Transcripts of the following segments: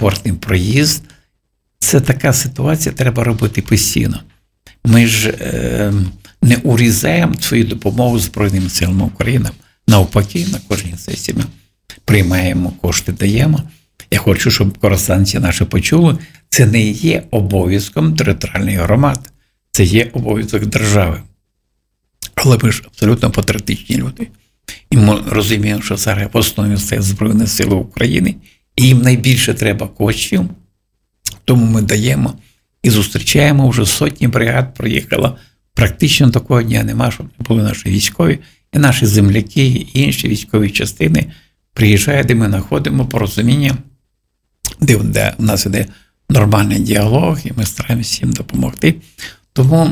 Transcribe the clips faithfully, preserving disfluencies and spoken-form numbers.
комфортний проїзд. Це така ситуація, треба робити постійно. Ми ж е, не урізаємо свою допомогу Збройним силам України. Навпаки, на кожній сесії ми приймаємо кошти, даємо. Я хочу, щоб коростенці наші почули, це не є обов'язком територіальної громади, це є обов'язок держави. Але ми ж абсолютно патріотичні люди. І ми розуміємо, що зараз в основі стоять Збройні Сили України, і їм найбільше треба коштів, тому ми даємо і зустрічаємо, вже сотні бригад проїхало. Практично такого дня нема, щоб не були наші військові, і наші земляки, і інші військові частини приїжджають, де ми знаходимо порозуміння, де, де в нас іде нормальний діалог, і ми стараємося їм допомогти. Тому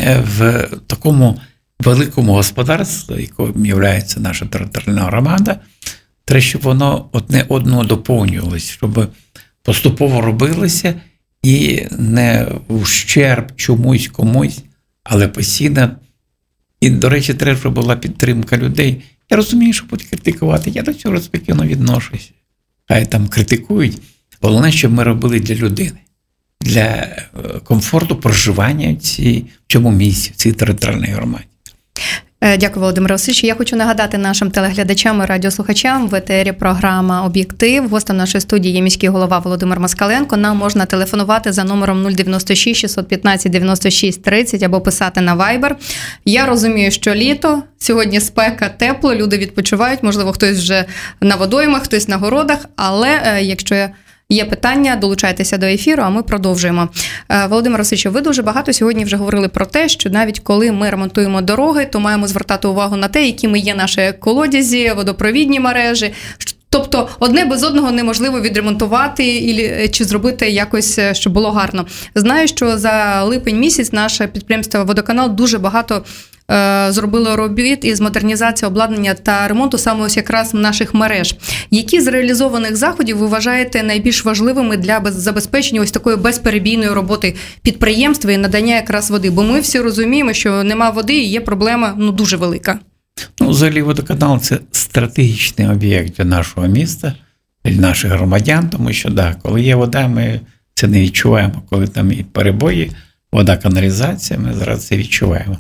в такому великому господарстві, яким є наша територіальна громада, треба, щоб воно одне одного доповнювалося, щоб поступово робилося і не в ущерб чомусь комусь, але постійно. І, до речі, треба, щоб була підтримка людей. Я розумію, що будуть критикувати, я до цього спокійно відношуся. Хай там критикують. Головне, щоб ми робили для людини, для комфорту проживання в цьому місці, в цій територіальній громаді. Дякую, Володимир Васильович. Я хочу нагадати нашим телеглядачам і радіослухачам, в етері програма «Об'єктив». Гостем нашої студії є міський голова Володимир Москаленко. Нам можна телефонувати за номером нуль дев'яносто шість шістсот п'ятнадцять дев'яносто шість тридцять або писати на Viber. Я розумію, що літо, сьогодні спека, тепло, люди відпочивають, можливо, хтось вже на водоймах, хтось на городах, але якщо є питання, долучайтеся до ефіру, а ми продовжуємо. Володимир Васильович, ви дуже багато сьогодні вже говорили про те, що навіть коли ми ремонтуємо дороги, то маємо звертати увагу на те, якими є наші колодязі, водопровідні мережі. Тобто одне без одного неможливо відремонтувати чи зробити якось, щоб було гарно. Знаю, що за липень місяць наше підприємство «Водоканал» дуже багато е, зробило робіт із модернізації обладнання та ремонту саме ось якраз наших мереж. Які з реалізованих заходів ви вважаєте найбільш важливими для забезпечення ось такої безперебійної роботи підприємства і надання якраз води? Бо ми всі розуміємо, що нема води і є проблема ну, дуже велика. Ну, взагалі, водоканал – це стратегічний об'єкт для нашого міста, для наших громадян, тому що, да, коли є вода, ми це не відчуваємо. Коли там і перебої, вода, каналізація, ми зараз це відчуваємо.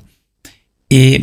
І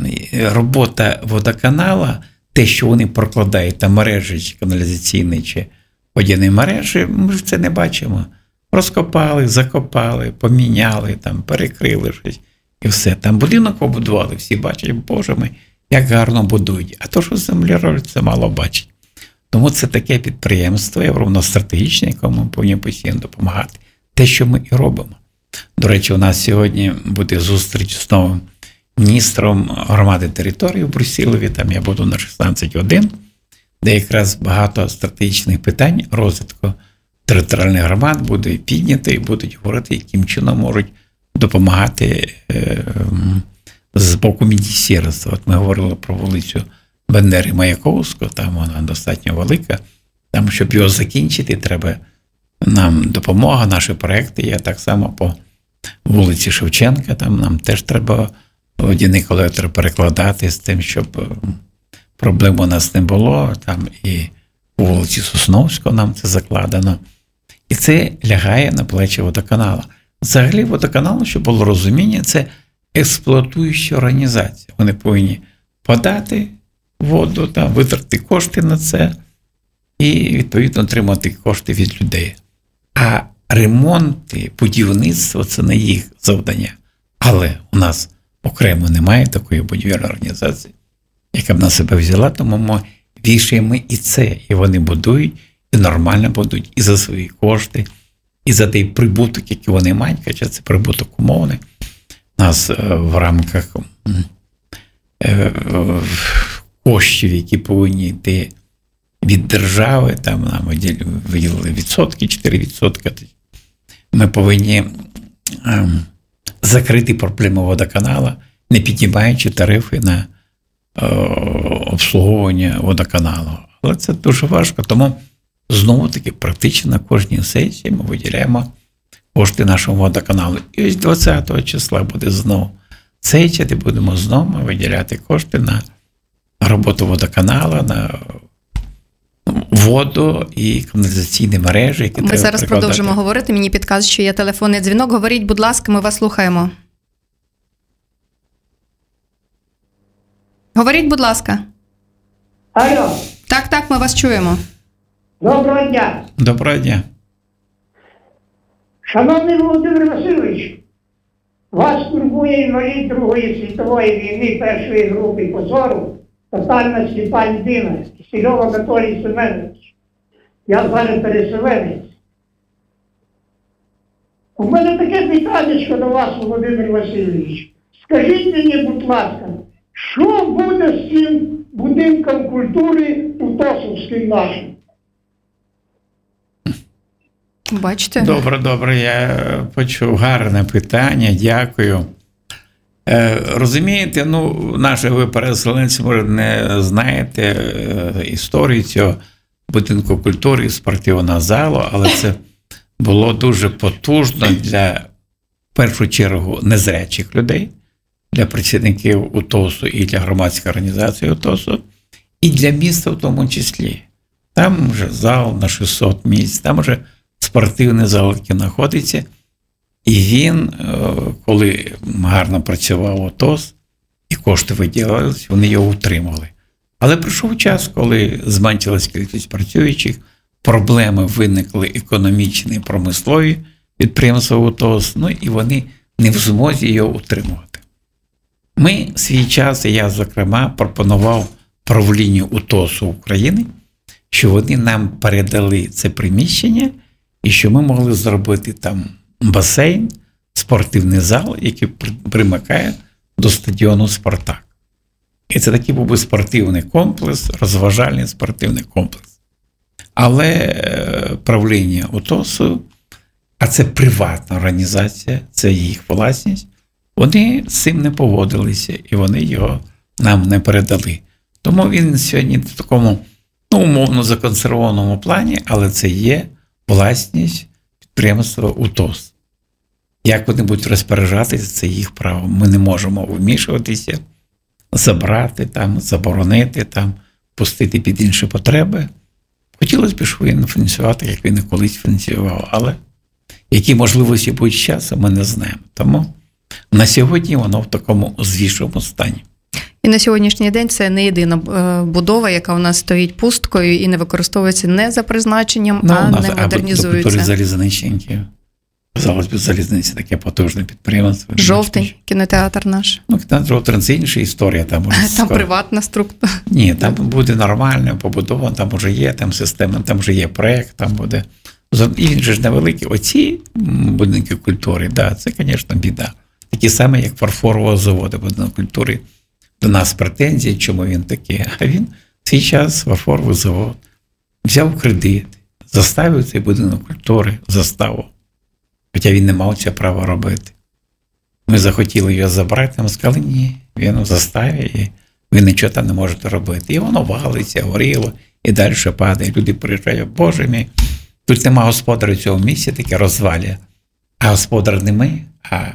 робота водоканала, те, що вони прокладають там мережі, чи каналізаційні, чи водяні мережі, ми ж це не бачимо. Розкопали, закопали, поміняли, там, перекрили щось і все. Там будинок побудували, всі бачать, боже мій, як гарно будують. А то, що землі роблять, це мало бачить. Тому це таке підприємство, воно стратегічне, якому ми повинні постійно допомагати. Те, що ми і робимо. До речі, у нас сьогодні буде зустріч з новим міністром громади території в Брусилові, там я буду на шістнадцять годин, де якраз багато стратегічних питань розвитку територіальних громад буде піднято і будуть говорити, яким чином можуть допомагати е, з боку міністерства. От ми говорили про вулицю Бендери Маяковського, там вона достатньо велика. Там, щоб його закінчити, треба нам допомога, наші проекти. Я так само по вулиці Шевченка, там нам теж треба водяний колектор перекладати з тим, щоб проблем у нас не було. Там і у вулиці Сосновського нам це закладено. І це лягає на плечі водоканалу. Взагалі водоканалу, щоб було розуміння, це експлуатуюча організація. Вони повинні подати воду, там, витратити кошти на це і, відповідно, отримати кошти від людей. А ремонти, будівництво – це не їх завдання. Але у нас окремо немає такої будівельної організації, яка б на себе взяла, тому ми вішаємо і це. І вони будують, і нормально будують, і за свої кошти, і за той прибуток, який вони мають, хоча це прибуток умовний. У нас в рамках коштів, які повинні йти від держави, там нам виділили відсотки, чотири відсотки. Ми повинні закрити проблему водоканала, не піднімаючи тарифи на обслуговування водоканалу. Але це дуже важко, тому знову-таки практично на кожній сесії ми виділяємо кошти нашому водоканалу. І ось двадцятого числа буде знову сесія, де будемо знову виділяти кошти на роботу водоканалу, на воду і каналізаційні мережі, які Ми треба зараз прикладати. продовжимо говорити. Мені підказують, що є телефонний дзвінок. Говоріть, будь ласка, ми вас слухаємо. Говоріть, будь ласка. Алло, Так, так, ми вас чуємо. доброго дня. Доброго дня. Шановний Володимир Васильович, вас турбує інвалід Другої світової війни першої групи позору, тотальна сліпа людина, Кисельов Анатолій Семенович. Я зараз переселенець. У мене таке питання до вас, Володимир Васильович. Скажіть мені, будь ласка, що буде з цим будинком культури Утосовським нашим? Бачите? Добре, добре, я почув гарне питання, дякую. Е, розумієте, ну, наші ви переселенці, може, не знаєте е, історію цього будинку культури і спортивного залу, але це було дуже потужно для, в першу чергу, незрячих людей, для працівників УТОСу і для громадської організації УТОСу, і для міста в тому числі. Там вже зал на шістсот місць, там вже спортивний зал, який знаходиться, і він, коли гарно працював УТОС, і кошти виділялися, вони його утримували. Але прийшов час, коли зменшилась кількість працюючих, проблеми виникли економічні, промислові підприємства УТОС, ну і вони не в змозі його утримувати. Ми свій час, і я, зокрема, пропонував правлінню УТОСу України, що вони нам передали це приміщення, і що ми могли зробити там басейн, спортивний зал, який примикає до стадіону «Спартак». І це такий був би спортивний комплекс, розважальний спортивний комплекс. Але правління УТОСу, а це приватна організація, це їх власність, вони з цим не погодилися, і вони його нам не передали. Тому він сьогодні в такому, ну, умовно законсервованому плані, але це є власність підприємства УТОС. Як вони будуть розпоряджатися, це їх право. Ми не можемо вмішуватися, забрати, там, заборонити, там, пустити під інші потреби. Хотілося б, щоб він фінансувати, як він і колись фінансував, але які можливості будуть з часом, ми не знаємо. Тому на сьогодні воно в такому звішеному стані. І на сьогоднішній день це не єдина будова, яка у нас стоїть пусткою і не використовується не за призначенням, ну, а нас, не модернізується. Залізничники. Казалось би, залізниця таке потужне підприємство. Жовтень, кінотеатр наш. Ну, кінотеатр – це інша історія. Там, там скоро... приватна структура. Ні, там буде нормально побудовано, там вже є там система, там вже є проєкт, там буде. І він же ж невеликий. Оці будинки культури, да, це, звісно, біда. Такі самі, як фарфорового заводу будинок культури. До нас претензії, чому він такий. А він в цей час фарфоровий завод взяв кредит, заставив цей будинок культури, заставив. Хоча він не мав цього права робити. Ми захотіли його забрати, нам сказали, ні, він у заставі, і ви нічого там не можете робити. І воно валиться, горіло, і далі падає. Люди приїжджають, боже мій, тут нема господаря цього місця, таке розвалює. А господар не ми, а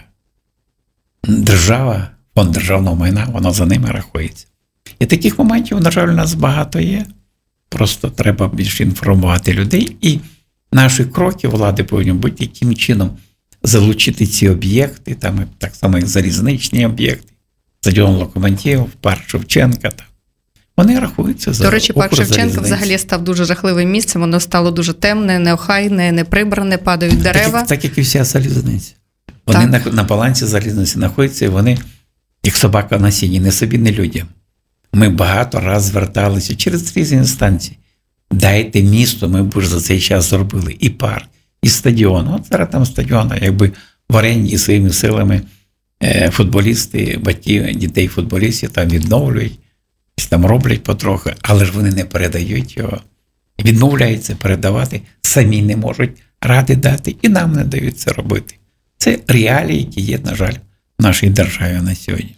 держава, фонд державного майна, воно за ними рахується. І таких моментів, на жаль, у нас багато є. Просто треба більше інформувати людей. І наші кроки влади повинні бути, яким чином залучити ці об'єкти, там, так само як залізничні об'єкти, стадіон Локомотив, парк Шевченка. Там. Вони рахуються за До речі, парк Шевченка Укрзалізницю. взагалі став дуже жахливим місцем, воно стало дуже темне, неохайне, неприбране, падають дерева. Так, як, так як і вся залізниця. Вони на, на балансі залізниці знаходяться, і вони, як собака на сіні, не собі, не людям. Ми багато раз зверталися через різні інстанції. Дайте місто, ми б вже за цей час зробили і парк, і стадіон. От зараз там стадіон, якби в оренді своїми силами футболісти, батьки дітей футболістів там відновлюють, там роблять потрохи, але ж вони не передають його. Відмовляються передавати, самі не можуть ради дати, і нам не дають це робити. Це реалії, які є, на жаль, в нашій державі на сьогодні.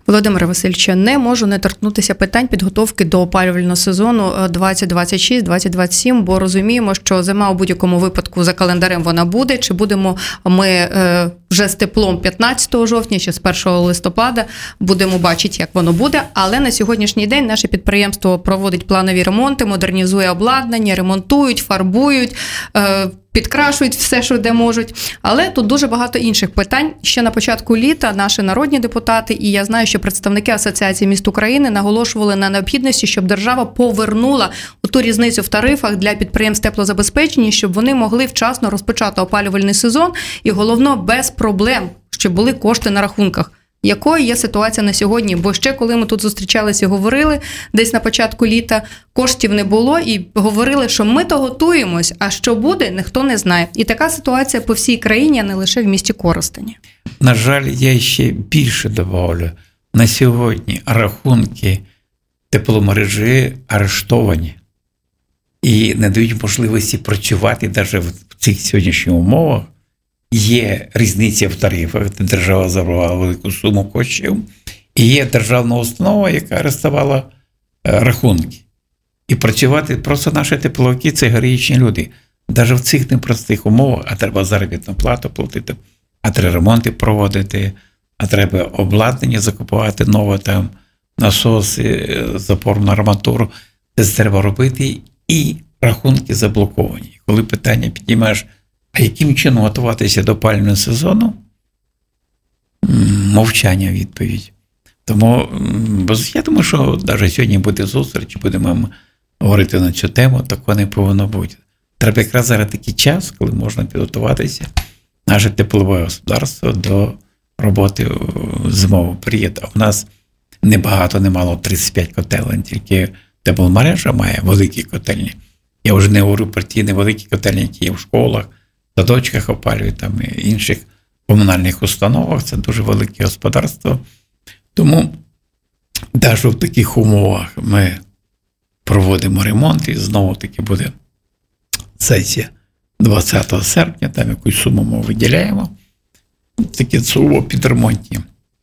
Володимире Васильовичу, не можу не торкнутися питань підготовки до опалювального сезону двадцять двадцять шість двадцять двадцять сім, бо розуміємо, що зима у будь-якому випадку за календарем вона буде. Чи будемо ми е, вже з теплом п'ятнадцятого жовтня чи з першого листопада, будемо бачити, як воно буде. Але на сьогоднішній день наше підприємство проводить планові ремонти, модернізує обладнання, ремонтують, фарбують, е, підкрашують все, що де можуть. Але тут дуже багато інших питань. Ще на початку літа наші народні депутати, і я знаю, що представники Асоціації міст України наголошували на необхідності, щоб держава повернула ту різницю в тарифах для підприємств теплозабезпечення, щоб вони могли вчасно розпочати опалювальний сезон і, головно, без проблем, щоб були кошти на рахунках. Якою є ситуація на сьогодні? Бо ще коли ми тут зустрічалися і говорили, десь на початку літа коштів не було і говорили, що ми то готуємось, а що буде, ніхто не знає. І така ситуація по всій країні, а не лише в місті Коростені. На жаль, я ще більше добавлю. На сьогодні рахунки тепломережі арештовані і не дають можливості працювати навіть в цих сьогоднішніх умовах. Є різниця в тарифах, де держава забрала велику суму коштів, і є державна установа, яка арештувала рахунки. І працювати просто наші тепловики – це героїчні люди. Навіть в цих непростих умовах, а треба заробітну плату платити, а треба ремонти проводити, а треба обладнання закупувати, нове там насоси, запорну арматуру. Це треба робити, і рахунки заблоковані. Коли питання підіймаєш, а яким чином готуватися до опалювального сезону? Мовчання відповідь. Тому я думаю, що навіть сьогодні буде зустріч, будемо говорити на цю тему, такого не повинно бути. Треба якраз зараз такий час, коли можна підготуватися наше теплове господарство до роботи зимового періоду. У нас небагато, немало тридцять п'ять котелень, тільки тепломережа має великі котельні. Я вже не говорю про ті невеликі котельні, які є в школах, садочках опалюють, там і інших комунальних установах. Це дуже велике господарство. Тому навіть в таких умовах ми проводимо ремонт, і знову-таки буде сесія двадцятого серпня, там якусь суму ми виділяємо. Такі суво підремонтні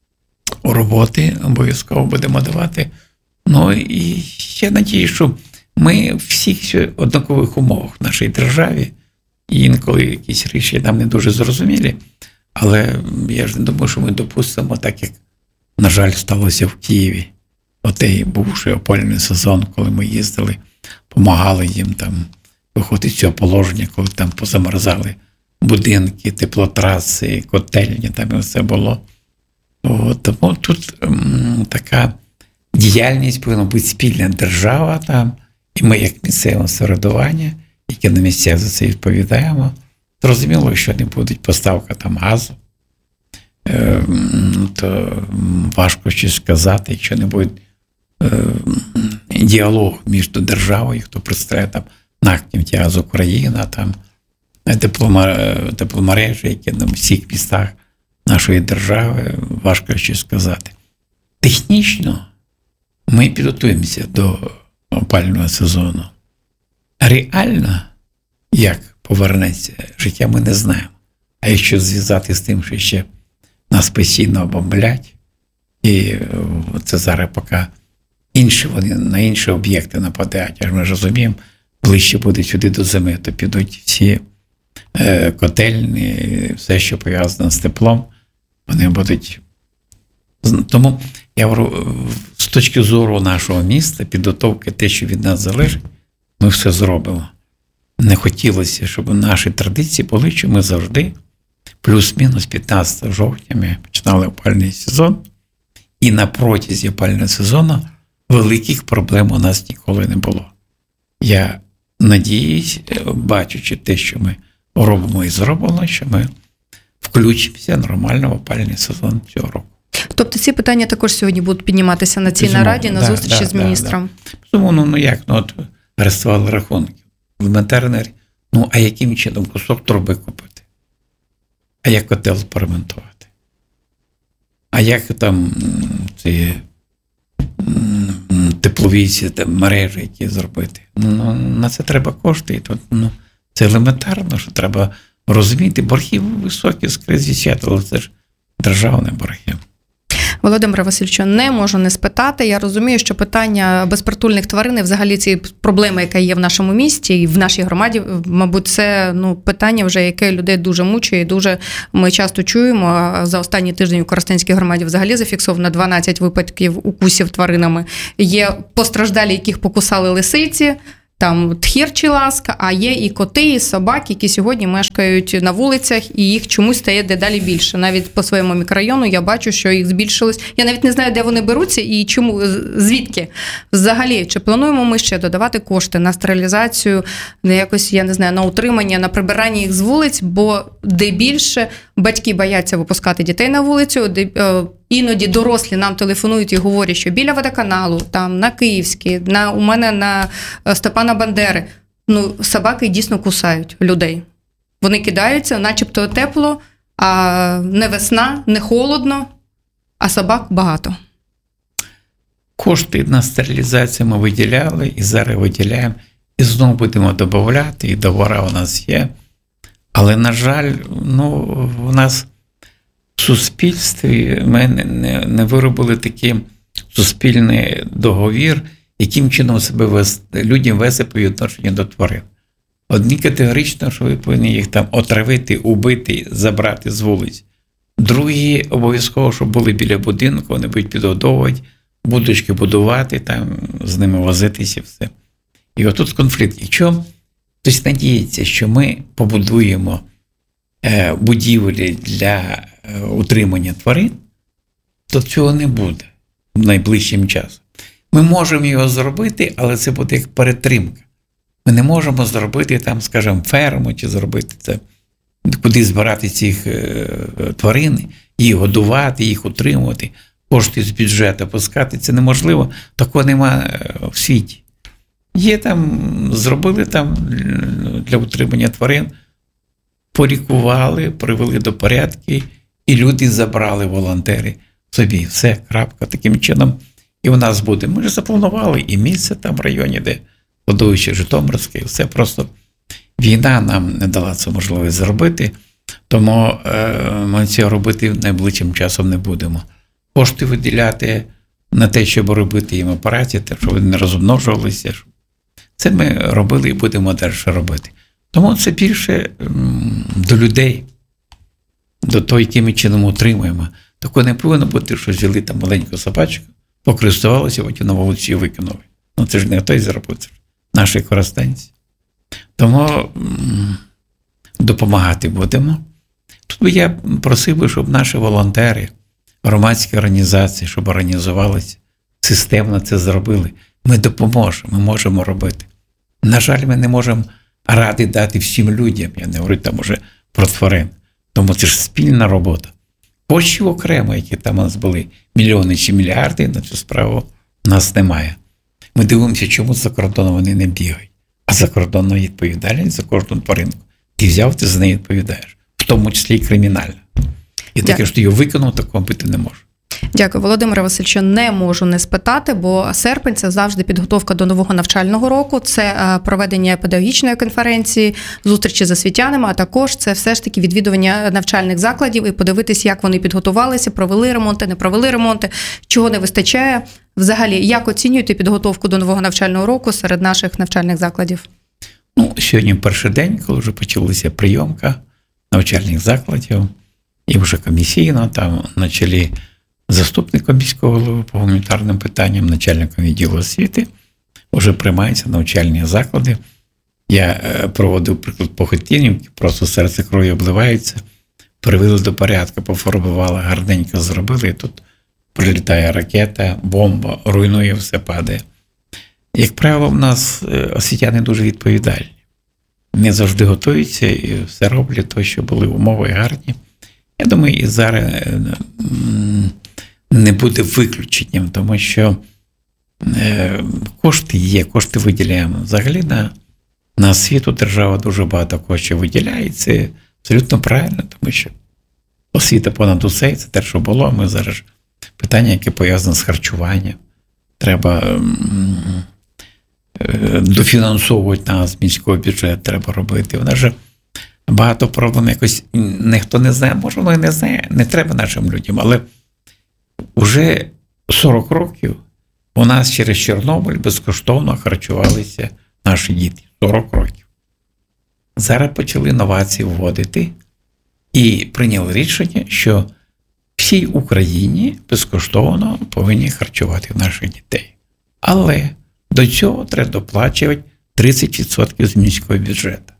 роботи обов'язково будемо давати. Ну і я надію, що ми в всіх однакових умовах в нашій державі, і інколи якісь рішення нам не дуже зрозумілі, але я ж не думаю, що ми допустимо, так як, на жаль, сталося в Києві. Отей бувший опалювальний сезон, коли ми їздили, допомагали їм там виходити з цього положення, коли там позамерзали будинки, теплотраси, котельні, там і все було. От, тому тут м, така діяльність повинна бути спільна держава там, і ми як місцеве самоврядування, які на місцях за це відповідаємо. Зрозуміло, що не буде поставка там газу, е, то важко щось сказати, якщо не буде е, діалог між державою, хто представляє там НАК «Нафтогаз Україна», там тепломережі, які на всіх містах нашої держави, важко щось сказати. Технічно ми підготуємося до опалювального сезону. Реально, як повернеться життя, ми не знаємо. А якщо зв'язати з тим, що ще нас постійно бомблять, і це зараз поки інші вони на інші об'єкти нападають, аж ми розуміємо, ближче буде сюди до зими, то підуть всі е, котельні, все, що пов'язано з теплом, вони будуть. Тому я говорю, з точки зору нашого міста, підготовки, те, що від нас залежить, ми все зробимо. Не хотілося, щоб наші традиції були, що ми завжди плюс-мінус п'ятнадцятого жовтня ми починали опалювальний сезон, і на протязі опалювального сезону великих проблем у нас ніколи не було. Я надіюсь, бачучи те, що ми робимо і зробимо, що ми включимося нормально в опалювальний сезон цього року. Тобто ці питання також сьогодні будуть підніматися на цій Безумовно, нараді, на да, зустрічі да, з міністром? Да, да. Безумовно, ну як, ну от арестували рахунки. Елементарно, ну а яким чином кусок труби купити? А як котел поремонтувати? А як там ці теплові ці, там, мережі, які зробити? Ну, на це треба кошти. І тут, ну, це елементарно, що треба розуміти. Борги високі, скрізь висять, але це ж державні борги. Володимире Васильовичу, не можу не спитати. Я розумію, що питання безпритульних тварин і взагалі ці проблеми, яка є в нашому місті і в нашій громаді, мабуть, це ну, питання вже, яке людей дуже мучує. І дуже ми часто чуємо. За останній тиждень у Коростенській громаді взагалі зафіксовано дванадцять випадків укусів тваринами. Є постраждалі, яких покусали лисиці, там тхір чи ласка, а є і коти, і собаки, які сьогодні мешкають на вулицях, і їх чомусь стає дедалі більше. Навіть по своєму мікрорайону я бачу, що їх збільшилось. Я навіть не знаю, де вони беруться і чому, звідки. Взагалі, чи плануємо ми ще додавати кошти на стерилізацію, на якось, я не знаю, на утримання, на прибирання їх з вулиць, бо де більше батьки бояться випускати дітей на вулицю, де іноді дорослі нам телефонують і говорять, що біля водоканалу, там на Київській, на, у мене на Степана Бандери, ну, собаки дійсно кусають людей. Вони кидаються, начебто тепло, а не весна, не холодно, а собак багато. Кошти на стерилізацію ми виділяли і зараз виділяємо, і знову будемо додавати, і договори у нас є. Але, на жаль, ну, у нас в суспільстві ми не, не виробили такий суспільний договір, яким чином себе вести, людям вести по відношенню до тварин. Одні категорично, що ви повинні їх там отравити, убити, забрати з вулиць. Другі обов'язково, щоб були біля будинку, вони будуть підгодовувати, будочки будувати, там, з ними возитися і все. І отут конфлікт. Якщо хтось надіється, що ми побудуємо е, будівлі для е, утримання тварин, то цього не буде найближчим часом. Ми можемо його зробити, але це буде як перетримка. Ми не можемо зробити там, скажімо, ферму, чи зробити це, куди збирати цих е, тварин, їх годувати, їх утримувати, кошти з бюджету пускати. Це неможливо, такого немає в світі. Є там, зробили там для утримання тварин, полікували, привели до порядку, і люди забрали, волонтери, собі. Все, крапка. Таким чином і у нас буде. Ми ж запланували і місце там в районі, де кладовище Житомирське, і все. Просто війна нам не дала це можливість зробити, тому е, ми цього робити найближчим часом не будемо. Кошти виділяти на те, щоб робити їм операції, щоб вони не розмножувалися. Це ми робили і будемо далі робити. Тому це більше м, до людей, до того, яким чином утримуємо. Такого не повинно бути, що взяли там маленьку собачку, покористувалися, потім на вулиці і викинули. Ну це ж не хтось зробив, це ж наші користенці. Тому м, допомагати будемо. Тут би я просив би, щоб наші волонтери, громадські організації, щоб організувалися, системно це зробили. Ми допоможемо, ми можемо робити. На жаль, ми не можемо ради дати всім людям, я не говорю там уже про тварин. Тому це ж спільна робота. Коштів окремо, які там у нас були мільйони чи мільярди, на цю справу у нас немає. Ми дивимося, чому за кордоном вони не бігають. А за кордонна відповідальність за кожну тваринку. Ти взяв, ти за неї відповідаєш. В тому числі і кримінально. І таке, що ти його виконав, такого бути не може. Дякую, Володимире Васильовичу. Не можу не спитати, бо серпень – це завжди підготовка до нового навчального року, це проведення педагогічної конференції, зустрічі з освітянами, а також це все ж таки відвідування навчальних закладів і подивитись, як вони підготувалися, провели ремонти, не провели ремонти, чого не вистачає. Взагалі, як оцінюєте підготовку до нового навчального року серед наших навчальних закладів? Ну, сьогодні перший день, коли вже почалася прийомка навчальних закладів, і вже комісійно, там на чолі заступником міського голови по гуманітарним питанням, начальником відділу освіти, вже приймаються навчальні заклади. Я проводив приклад Похотинівки, просто серце крові обливається, привели до порядку, пофарбували, гарненько зробили, і тут прилітає ракета, бомба, руйнує, все падає. Як правило, в нас освітяни дуже відповідальні. Не завжди готуються і все роблять, то, що були умови гарні. Я думаю, і зараз не буде виключенням, тому що кошти є, кошти виділяємо. Взагалі на, на освіту держава дуже багато коштів виділяє, і це абсолютно правильно, тому що освіта понад усе, і це те, що було. Ми зараз питання, яке пов'язане з харчуванням. Треба дофінансовувати нас, міський бюджет треба робити. Вона ж багато проблем якось ніхто не знає, може воно і не знає, не треба нашим людям, але Уже сорок років у нас через Чорнобиль безкоштовно харчувалися наші діти. сорок років. Зараз почали новації вводити і прийняли рішення, що всій Україні безкоштовно повинні харчувати наших дітей. Але до цього треба доплачувати тридцять відсотків з міського бюджету.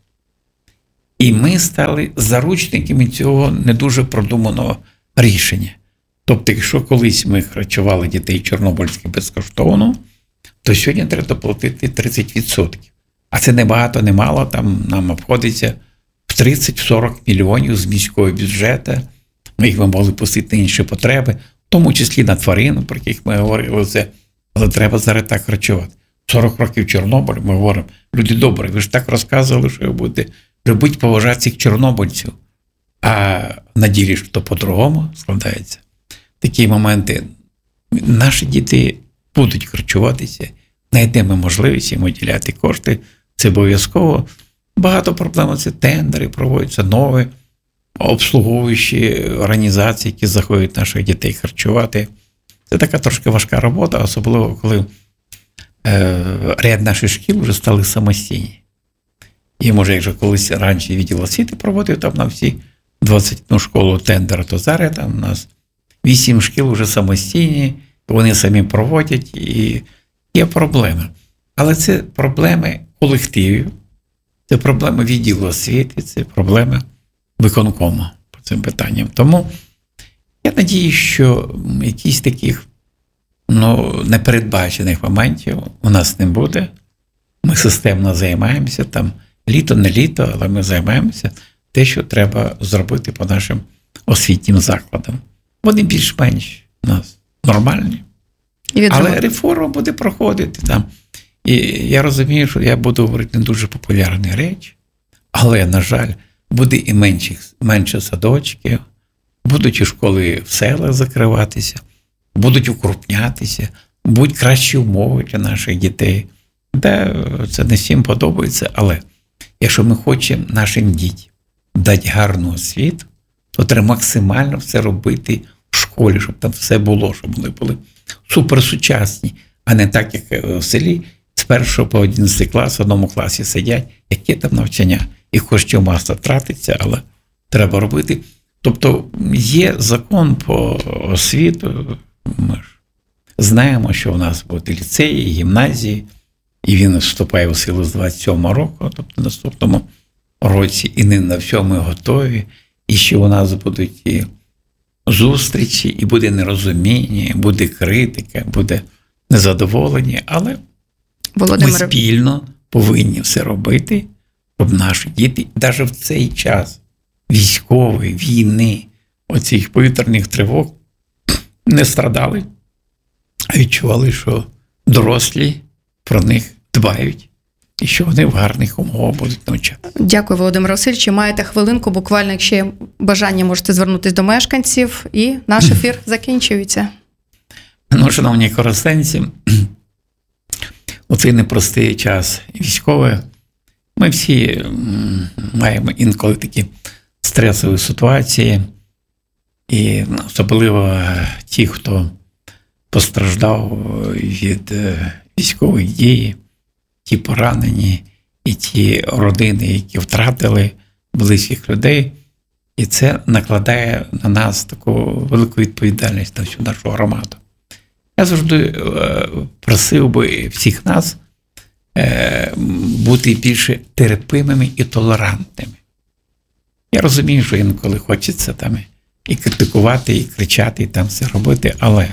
І ми стали заручниками цього не дуже продуманого рішення. Тобто, якщо колись ми харчували дітей чорнобильських безкоштовно, то сьогодні треба доплатити тридцять відсотків. А це не багато, не мало, там нам обходиться в тридцять-сорок мільйонів з міського бюджету. Ми їх могли пустити на інші потреби, в тому числі на тварин, про яких ми говорили, це, але треба зараз так харчувати. сорок років Чорнобиль, ми говоримо, люди добрі, ви ж так розказували, що ви будете любити, поважати цих чорнобильців. А на ділі ж то по-другому складається. Такі моменти. Наші діти будуть харчуватися, знайдемо можливість їм виділяти кошти, це обов'язково. Багато проблем, це тендери, проводяться нові обслуговуючі організації, які заходять наших дітей харчувати. Це така трошки важка робота, особливо коли е, ряд наших шкіл вже стали самостійні. І може, якщо колись раніше відділ освіти проводив там на всі двадцять одну школу тендер, то зараз там у нас вісім шкіл вже самостійні, вони самі проводять, і є проблеми. Але це проблеми колективів, це проблеми відділу освіти, це проблеми виконкому по цим питанням. Тому я надіюсь, що якісь таких ну, непередбачених моментів у нас не буде. Ми системно займаємося, там літо, не літо, але ми займаємося те, що треба зробити по нашим освітнім закладам. Вони більш-менш у нас нормальні. Але реформа буде проходити там. І я розумію, що я буду говорити не дуже популярні речі, але, на жаль, буде і менше, менше садочків, будуть і школи в селах закриватися, будуть укрупнятися, будуть кращі умови для наших дітей. Де це не всім подобається, але якщо ми хочемо нашим дітям дати гарну освіту, то треба максимально все робити в школі, щоб там все було, щоб вони були суперсучасні, а не так, як в селі, з першого по одинадцятий клас в одному класі сидять, яке там навчання. І коштів маса тратиться, але треба робити. Тобто є закон по освіту, ми ж знаємо, що у нас будуть ліцеї, гімназії, і він вступає у силу з двадцять сьомого року, тобто в наступному році, і не на все ми готові, і що у нас будуть і зустрічі, і буде нерозуміння, і буде критика, буде незадоволення, але Володимир... ми спільно повинні все робити, щоб наші діти, навіть в цей час військової, війни, оцих повітряних тривог, не страдали, а відчували, що дорослі про них дбають і що вони в гарних умовах будуть навчати. Дякую, Володимир Васильович. Маєте хвилинку, буквально, якщо є бажання, можете звернутися до мешканців, і наш ефір закінчується. Ну, шановні коростенці, у цей непростий час військовий, ми всі маємо інколи такі стресові ситуації, і особливо ті, хто постраждав від військових дій, ті поранені, і ті родини, які втратили близьких людей. І це накладає на нас таку велику відповідальність на всю нашу громаду. Я завжди просив би всіх нас бути більше терпимими і толерантними. Я розумію, що інколи хочеться там і критикувати, і кричати, і там все робити, але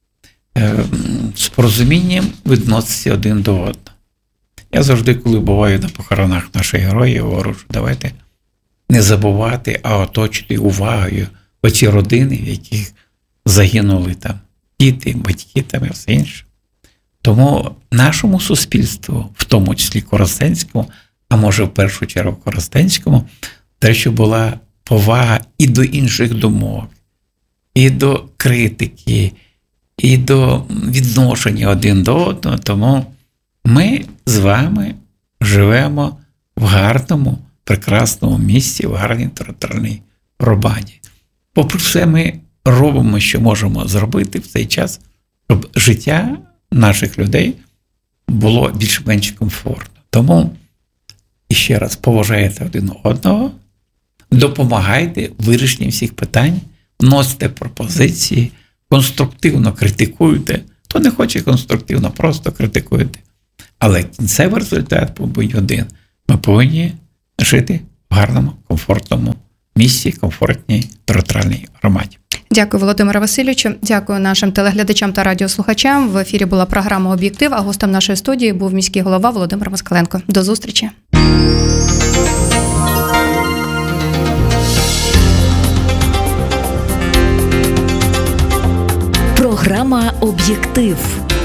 з порозумінням відноситися один до одного. Я завжди, коли буваю на похоронах наших героїв, говорю, що давайте не забувати, а оточити увагою оці родини, в яких загинули там діти, батьки там і все інше. Тому нашому суспільству, в тому числі Коростенському, а може в першу чергу Коростенському, те, що була повага і до інших думок, і до критики, і до відношення один до одного. Тому ми з вами живемо в гарному, прекрасному місці, в гарній територіальній громаді. Попри все, ми робимо, що можемо зробити в цей час, щоб життя наших людей було більш-менш комфортно. Тому іще раз поважайте один одного, допомагайте в вирішенні всіх питань, вносите пропозиції, конструктивно критикуйте. Хто не хоче конструктивно, просто критикуйте. Але кінцевий результат повинен один. Ми повинні жити в гарному, комфортному місці, комфортній територіальній громаді. Дякую, Володимире Васильовичу. Дякую нашим телеглядачам та радіослухачам. В ефірі була програма «Об'єктив», а гостем нашої студії був міський голова Володимир Москаленко. До зустрічі. Програма «Об'єктив».